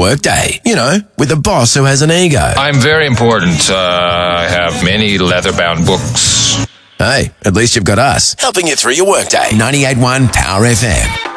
workday. You know, with a boss who has an ego. I'm very important. I have many leather-bound books. Hey, at least you've got us helping you through your workday. 98.1 Power FM.